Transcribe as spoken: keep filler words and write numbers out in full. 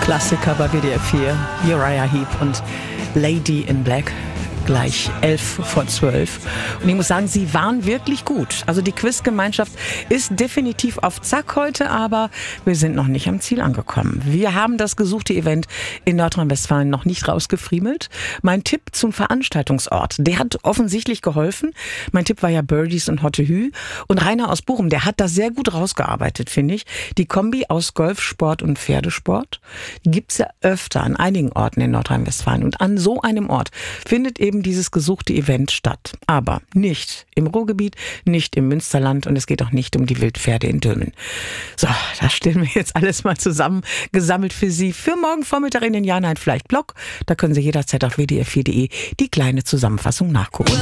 Klassiker bei W D R vier, Uriah Heep und Lady in Black. Gleich elf vor zwölf. Und ich muss sagen, sie waren wirklich gut. Also die Quizgemeinschaft ist definitiv auf Zack heute, aber wir sind noch nicht am Ziel angekommen. Wir haben das gesuchte Event in Nordrhein-Westfalen noch nicht rausgefriemelt. Mein Tipp zum Veranstaltungsort, der hat offensichtlich geholfen. Mein Tipp war ja Birdies und Hotte Hü. Und Rainer aus Bochum, der hat das sehr gut rausgearbeitet, finde ich. Die Kombi aus Golfsport und Pferdesport, die gibt's ja öfter an einigen Orten in Nordrhein-Westfalen. Und an so einem Ort findet eben dieses gesuchte Event statt. Aber nicht im Ruhrgebiet, nicht im Münsterland und es geht auch nicht um die Wildpferde in Dülmen. So, das stellen wir jetzt alles mal zusammen, gesammelt für Sie für morgen Vormittag in den Jahrnein vielleicht Blog. Da können Sie jederzeit auf w d r vier punkt d e die kleine Zusammenfassung nachgucken.